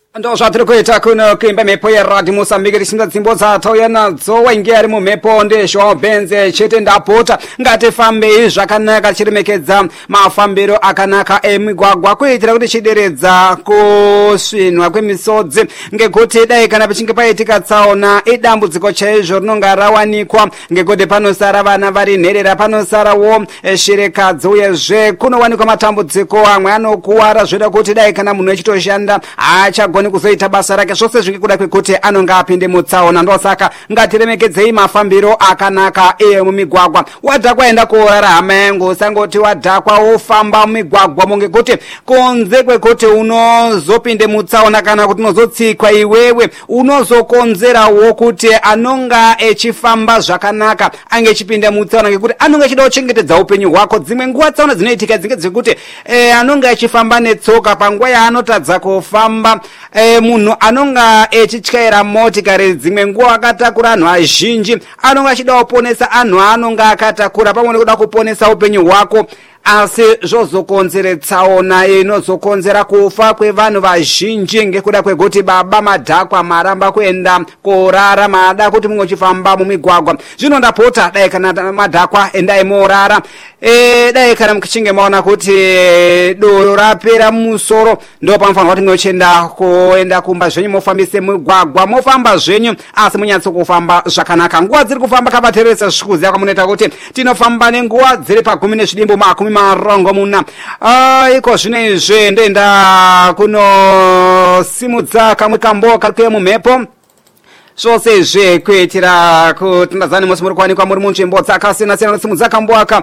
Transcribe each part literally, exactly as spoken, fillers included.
ndo zvatiri kuita kuno kuimba mhepo yeradhi Mozambique tichimisa dzimbo dzatauya nadzo wainge ari mumhepo ndezvawo benze chete ndapota ngatifambei zvakanaka tichiremekedza mafambiro akanaka emigwagwa kuitira kuti chideredza kusvinwa kwemisodzi ngekuti dai kana pachinge paitika tsaona idambudziko chaizvo rinonga rawanikwa ngekuti panosara vana vari nherera panosarawo shirekadzi uyezve kunowanikwa matambudziko amwe anokuwara zvoda kuti dai kana munhu echitoshanda haachagoni kuzoita basa rake zvose zvingekuda kwekuti anonga apinde mutsaona. Ndosaka ngatiremekedzei mafambiro akanaka emumigwagwa. Wadhakwa enda koorara hama yangu, usangoti wadhakwa wofamba mumigwagwa ngekuti kunze kwekuti unozopinde mutsaona kana kuti unozotsikwa iwewe unozokonzerawo kuti anonga echifamba zvakanaka ange echipinda mutsaona ngekuti anonga echida kuchengetedza upenyu hwako. Dzimwe nguva tsaona dzinoitika dzinge dzekuti eh, anonga echifamba netsoka panguva yaanotadza kufamba E, munhu anonga echityaira motikari dzimwe nguva akatakura anhu azhinji anonga achida kuponesa anhu anonga akatakura pamwe nekuda kuponesa upenyu hwako, asi zvozokonzera tsaona inozokonzera kufa kwevanhu vazhinji ngekuda kwekuti baba madhakwa maramba kuenda korara mada kuti mumwe uchifamba mumigwagwa. Zvino ndapota dai kana madhakwa endai morara e, dai kana mukichinge maona kuti doro rapera musoro ndo panofanirwa kuti mwochenda kuenda kumba zvenyu mofambise mugwagwa mofamba zvenyu asi munyatso kufamba zvakanaka. Nguva dziri kufamba kabateresa zvikuziya kwamunoita kuti tinofamba nenguva dziri pagumi nezvidimbo makumi marongo muna. Ah, iko zvino izve ndoenda kuno simudza kamwe kamboka kuye mumhepo zvose izve kuitira kuti ndazani musi muri kuwanikwa muri munzvimbo dzakasiyana siyana. Simudza kamboka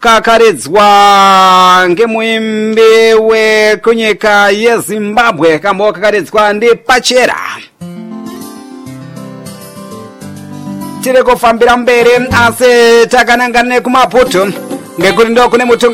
kakaredzwa ngemuimbi wekunyika yeZimbabwe. Kamboka kakaredzwa ndiPachera. Tiri kufambira mberi asi takanangana nekumaputo ngekuti ndo kune mutunga